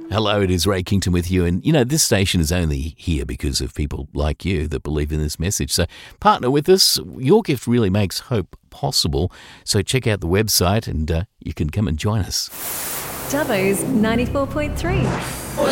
Hello, it is Ray Kington with you. And, this station is only here because of people like you that believe in this message. So partner with us. Your gift really makes hope possible. So check out the website and you can come and join us. Dubbo's 94.3.